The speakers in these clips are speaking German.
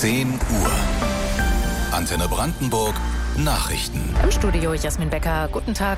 10 Uhr. Antenne Brandenburg, Nachrichten. Im Studio Jasmin Becker, guten Tag.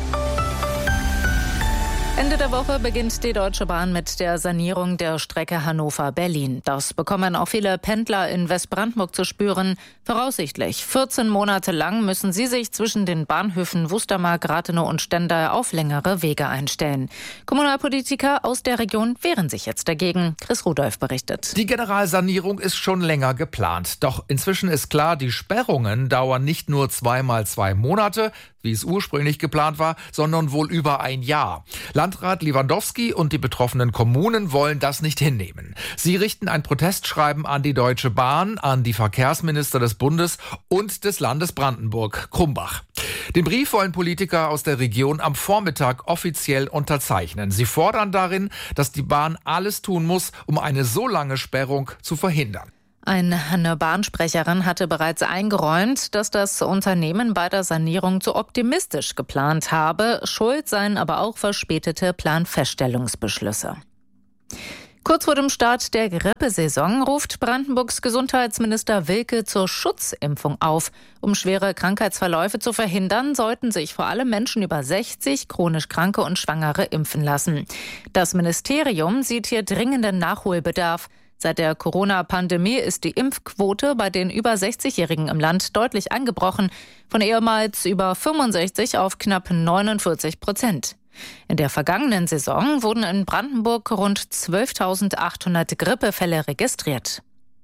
Ende der Woche beginnt die Deutsche Bahn mit der Sanierung der Strecke Hannover-Berlin. Das bekommen auch viele Pendler in Westbrandenburg zu spüren. Voraussichtlich 14 Monate lang müssen sie sich zwischen den Bahnhöfen Wustermark, Rathenow und Stendal auf längere Wege einstellen. Kommunalpolitiker aus der Region wehren sich jetzt dagegen. Chris Rudolph berichtet. Die Generalsanierung ist schon länger geplant. Doch inzwischen ist klar, die Sperrungen dauern nicht nur 2x2 Monate, wie es ursprünglich geplant war, sondern wohl über ein Jahr. Landrat Lewandowski und die betroffenen Kommunen wollen das nicht hinnehmen. Sie richten ein Protestschreiben an die Deutsche Bahn, an die Verkehrsminister des Bundes und des Landes Brandenburg, Krumbach. Den Brief wollen Politiker aus der Region am Vormittag offiziell unterzeichnen. Sie fordern darin, dass die Bahn alles tun muss, um eine so lange Sperrung zu verhindern. Eine Bahnsprecherin hatte bereits eingeräumt, dass das Unternehmen bei der Sanierung zu optimistisch geplant habe. Schuld seien aber auch verspätete Planfeststellungsbeschlüsse. Kurz vor dem Start der Grippesaison ruft Brandenburgs Gesundheitsminister Wilke zur Schutzimpfung auf. Um schwere Krankheitsverläufe zu verhindern, sollten sich vor allem Menschen über 60, chronisch Kranke und Schwangere impfen lassen. Das Ministerium sieht hier dringenden Nachholbedarf. Seit der Corona-Pandemie ist die Impfquote bei den über 60-Jährigen im Land deutlich eingebrochen, von ehemals über 65 auf knapp 49%. In der vergangenen Saison wurden in Brandenburg rund 12.800 Grippefälle registriert.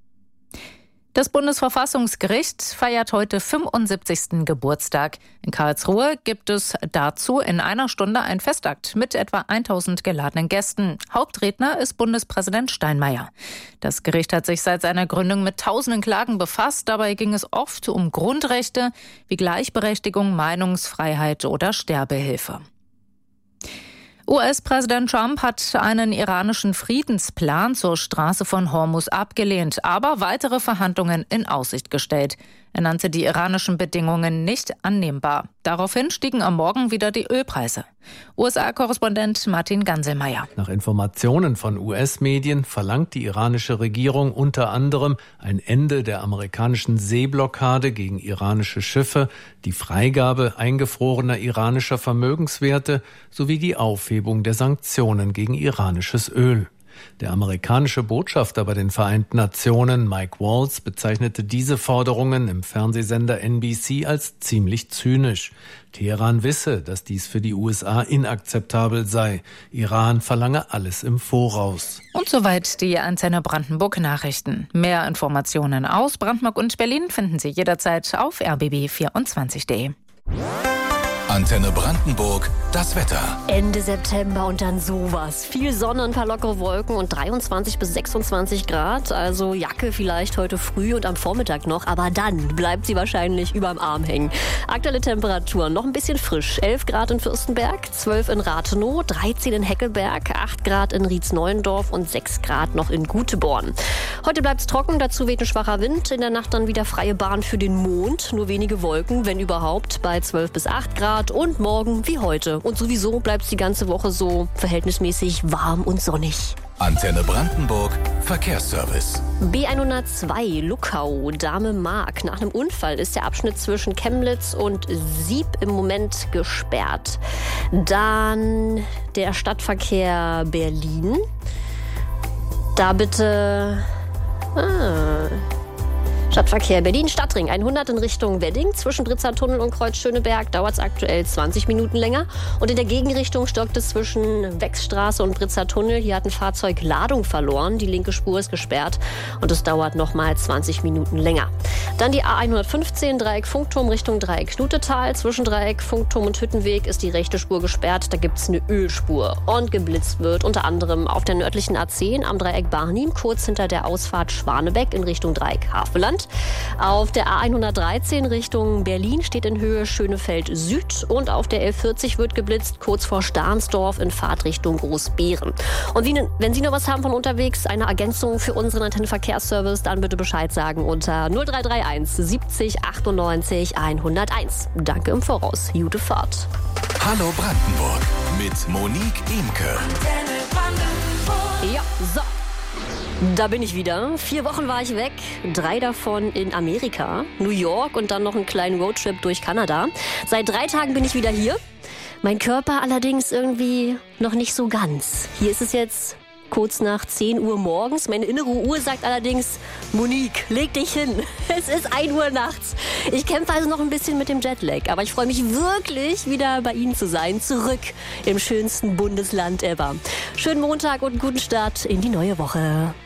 Das Bundesverfassungsgericht feiert heute 75. Geburtstag. In Karlsruhe gibt es dazu in einer Stunde einen Festakt mit etwa 1.000 geladenen Gästen. Hauptredner ist Bundespräsident Steinmeier. Das Gericht hat sich seit seiner Gründung mit tausenden Klagen befasst. Dabei ging es oft um Grundrechte wie Gleichberechtigung, Meinungsfreiheit oder Sterbehilfe. US-Präsident Trump hat einen iranischen Friedensplan zur Straße von Hormuz abgelehnt, aber weitere Verhandlungen in Aussicht gestellt. Er nannte die iranischen Bedingungen nicht annehmbar. Daraufhin stiegen am Morgen wieder die Ölpreise. USA-Korrespondent Martin Ganselmeier. Nach Informationen von US-Medien verlangt die iranische Regierung unter anderem ein Ende der amerikanischen Seeblockade gegen iranische Schiffe, die Freigabe eingefrorener iranischer Vermögenswerte sowie die Aufhebung der Sanktionen gegen iranisches Öl. Der amerikanische Botschafter bei den Vereinten Nationen, Mike Waltz, bezeichnete diese Forderungen im Fernsehsender NBC als ziemlich zynisch. Teheran wisse, dass dies für die USA inakzeptabel sei. Iran verlange alles im Voraus. Und soweit die Antenne Brandenburg Nachrichten. Mehr Informationen aus Brandenburg und Berlin finden Sie jederzeit auf rbb24.de. Antenne Brandenburg, das Wetter. Ende September und dann sowas. Viel Sonne, ein paar lockere Wolken und 23 bis 26 Grad. Also Jacke vielleicht heute früh und am Vormittag noch. Aber dann bleibt sie wahrscheinlich überm Arm hängen. Aktuelle Temperaturen noch ein bisschen frisch. 11 Grad in Fürstenberg, 12 in Rathenow, 13 in Heckelberg, 8 Grad in Rietzneuendorf und 6 Grad noch in Guteborn. Heute bleibt es trocken, dazu weht ein schwacher Wind. In der Nacht dann wieder freie Bahn für den Mond. Nur wenige Wolken, wenn überhaupt, bei 12 bis 8 Grad. Und morgen wie heute. Und sowieso bleibt es die ganze Woche so verhältnismäßig warm und sonnig. Antenne Brandenburg, Verkehrsservice. B102 Luckau, Dahme Mark. Nach einem Unfall ist der Abschnitt zwischen Chemnitz und Sieb im Moment gesperrt. Dann der Stadtverkehr Berlin. Da bitte... Stadtverkehr Berlin-Stadtring 100 in Richtung Wedding. Zwischen Britzer Tunnel und Kreuz Schöneberg dauert es aktuell 20 Minuten länger. Und in der Gegenrichtung stockt es zwischen Wechsstraße und Britzer Tunnel. Hier hat ein Fahrzeug Ladung verloren. Die linke Spur ist gesperrt und es dauert nochmal 20 Minuten länger. Dann die A115 Dreieck Funkturm Richtung Dreieck Knutetal. Zwischen Dreieck Funkturm und Hüttenweg ist die rechte Spur gesperrt. Da gibt es eine Ölspur. Und geblitzt wird unter anderem auf der nördlichen A10 am Dreieck Barnim, kurz hinter der Ausfahrt Schwanebeck in Richtung Dreieck Havelland. Auf der A113 Richtung Berlin steht in Höhe Schönefeld Süd und auf der L40 wird geblitzt, kurz vor Stahnsdorf in Fahrtrichtung Großbeeren. Und wenn Sie noch was haben von unterwegs, eine Ergänzung für unseren Antennenverkehrsservice, dann bitte Bescheid sagen unter 0331 70 98 101. Danke im Voraus. Gute Fahrt. Hallo Brandenburg mit Monique Imke. Ja, so. Da bin ich wieder. 4 Wochen war ich weg, 3 davon in Amerika, New York und dann noch einen kleinen Roadtrip durch Kanada. Seit 3 Tagen bin ich wieder hier. Mein Körper allerdings irgendwie noch nicht so ganz. Hier ist es jetzt kurz nach 10 Uhr morgens. Meine innere Uhr sagt allerdings, Monique, leg dich hin. Es ist 1 Uhr nachts. Ich kämpfe also noch ein bisschen mit dem Jetlag. Aber ich freue mich wirklich, wieder bei Ihnen zu sein. Zurück im schönsten Bundesland ever. Schönen Montag und einen guten Start in die neue Woche.